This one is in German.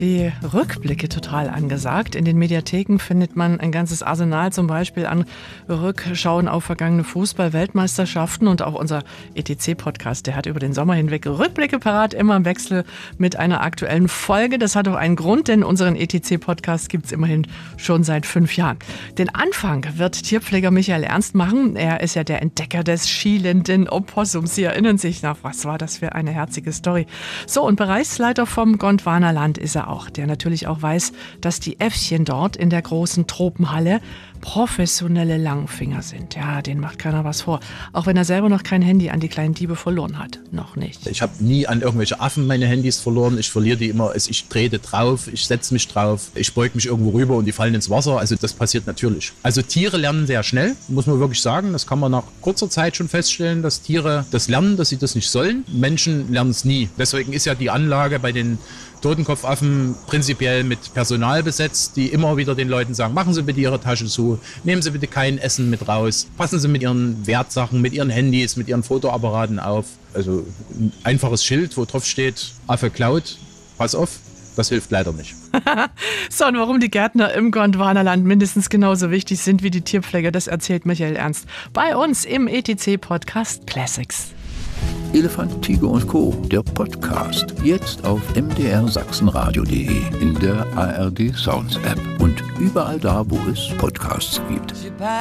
Die Rückblicke total angesagt. In den Mediatheken findet man ein ganzes Arsenal zum Beispiel an Rückschauen auf vergangene Fußball-Weltmeisterschaften und auch unser ETC-Podcast, der hat über den Sommer hinweg Rückblicke parat, immer im Wechsel mit einer aktuellen Folge. Das hat auch einen Grund, denn unseren ETC-Podcast gibt es immerhin schon seit 5 Jahren. Den Anfang wird Tierpfleger Michael Ernst machen. Er ist ja der Entdecker des schielenden Opossums. Sie erinnern sich noch, was war das für eine herzige Story. So, und Bereichsleiter vom Gondwanaland ist er auch, der natürlich auch weiß, dass die Äffchen dort in der großen Tropenhalle professionelle Langfinger sind. Ja, denen macht keiner was vor. Auch wenn er selber noch kein Handy an die kleinen Diebe verloren hat. Noch nicht. Ich habe nie an irgendwelche Affen meine Handys verloren. Ich verliere die immer. Ich trete drauf, ich setze mich drauf, ich beug mich irgendwo rüber und die fallen ins Wasser. Also das passiert natürlich. Also Tiere lernen sehr schnell, muss man wirklich sagen. Das kann man nach kurzer Zeit schon feststellen, dass Tiere das lernen, dass sie das nicht sollen. Menschen lernen es nie. Deswegen ist ja die Anlage bei den Totenkopfaffen prinzipiell mit Personal besetzt, die immer wieder den Leuten sagen, machen Sie bitte Ihre Tasche zu, nehmen Sie bitte kein Essen mit raus, passen Sie mit Ihren Wertsachen, mit Ihren Handys, mit Ihren Fotoapparaten auf. Also ein einfaches Schild, wo drauf steht, Affe klaut, pass auf, das hilft leider nicht. So, und warum die Gärtner im Gondwanaland mindestens genauso wichtig sind wie die Tierpfleger, das erzählt Michael Ernst bei uns im ETC-Podcast Classics. Elefant, Tiger und Co., der Podcast. Jetzt auf mdrsachsenradio.de, in der ARD Sounds App und überall da, wo es Podcasts gibt.